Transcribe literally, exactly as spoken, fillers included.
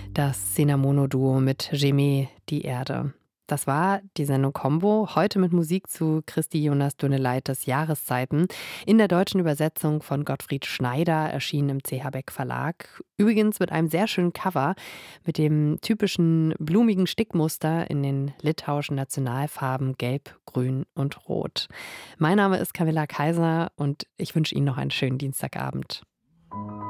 Das Cinnamomum-Duo mit J'aimais die Erde. Das war die Sendung Combo, heute mit Musik zu Christi Jonas Dunelaites Jahreszeiten, in der deutschen Übersetzung von Gottfried Schneider, erschienen im C H Beck Verlag. Übrigens mit einem sehr schönen Cover, mit dem typischen blumigen Stickmuster in den litauischen Nationalfarben Gelb, Grün und Rot. Mein Name ist Camilla Kaiser und ich wünsche Ihnen noch einen schönen Dienstagabend.